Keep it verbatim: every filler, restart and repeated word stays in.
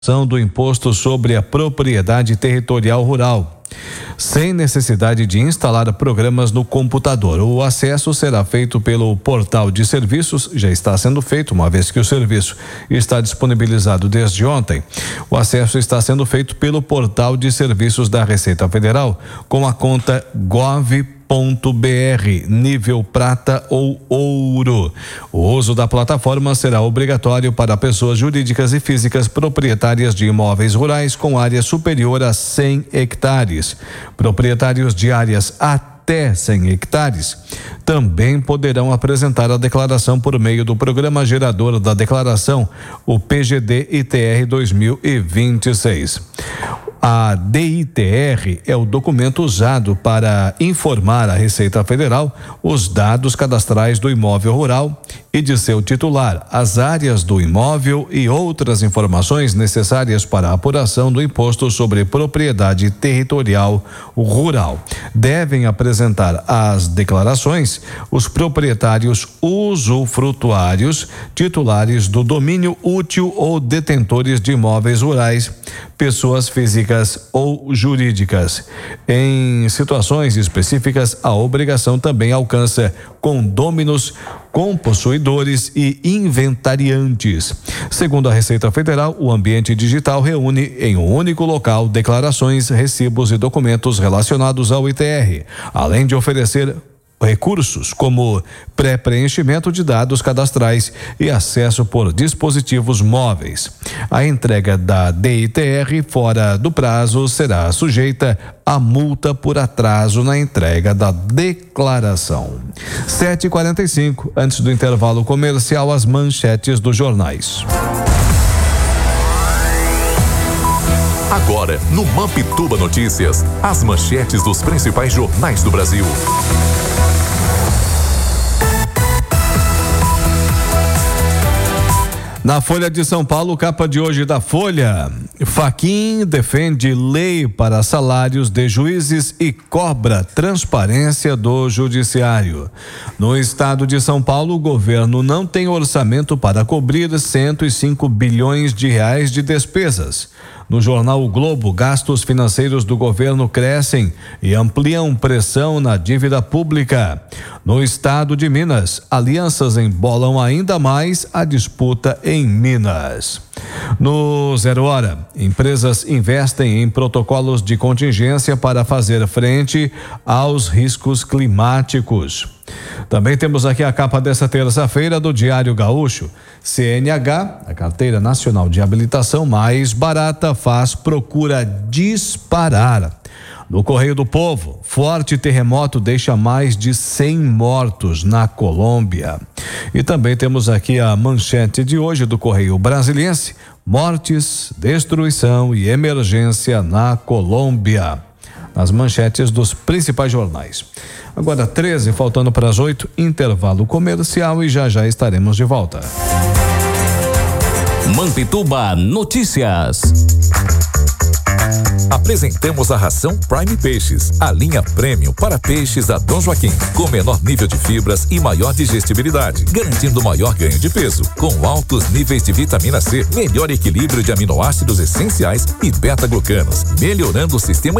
do Imposto sobre a Propriedade Territorial Rural, sem necessidade de instalar programas no computador. O acesso será feito pelo portal de serviços, já está sendo feito, uma vez que o serviço está disponibilizado desde ontem. O acesso está sendo feito pelo portal de serviços da Receita Federal, com a conta gov ponto br, nível prata ou ouro. O uso da plataforma será obrigatório para pessoas jurídicas e físicas proprietárias de imóveis rurais com área superior a cem hectares. Proprietários de áreas até cem hectares também poderão apresentar a declaração por meio do Programa Gerador da Declaração, o P G D I T R dois mil e vinte e seis. A D I T R é o documento usado para informar à Receita Federal os dados cadastrais do imóvel rural e de seu titular, as áreas do imóvel e outras informações necessárias para a apuração do Imposto sobre Propriedade Territorial Rural. Devem apresentar as declarações os proprietários usufrutuários, titulares do domínio útil ou detentores de imóveis rurais, pessoas físicas ou jurídicas. Em situações específicas, a obrigação também alcança condôminos, compossuidores e inventariantes. Segundo a Receita Federal, o ambiente digital reúne em um único local declarações, recibos e documentos relacionados ao I T R, além de oferecer recursos como pré-preenchimento de dados cadastrais e acesso por dispositivos móveis. A entrega da D I T R fora do prazo será sujeita a multa por atraso na entrega da declaração. sete e quarenta e cinco, antes do intervalo comercial, as manchetes dos jornais. Agora, no Mampituba Notícias, as manchetes dos principais jornais do Brasil. Na Folha de São Paulo, capa de hoje da Folha: Fachin defende lei para salários de juízes e cobra transparência do judiciário. No estado de São Paulo, o governo não tem orçamento para cobrir cento e cinco bilhões de reais de despesas. No jornal O Globo, gastos financeiros do governo crescem e ampliam pressão na dívida pública. No estado de Minas, alianças embolam ainda mais a disputa em Minas. No Zero Hora, empresas investem em protocolos de contingência para fazer frente aos riscos climáticos. Também temos aqui a capa dessa terça-feira do Diário Gaúcho. C N H, a Carteira Nacional de Habilitação mais barata, faz procura disparar. No Correio do Povo, forte terremoto deixa mais de cem mortos na Colômbia. E também temos aqui a manchete de hoje do Correio Brasiliense: mortes, destruição e emergência na Colômbia. Nas manchetes dos principais jornais. Agora treze, faltando para as oito, intervalo comercial e já já estaremos de volta. Mampituba Notícias. Apresentamos a ração Prime Peixes, a linha premium para peixes da Dom Joaquim, com menor nível de fibras e maior digestibilidade, garantindo maior ganho de peso, com altos níveis de vitamina C, melhor equilíbrio de aminoácidos essenciais e beta-glucanos, melhorando o sistema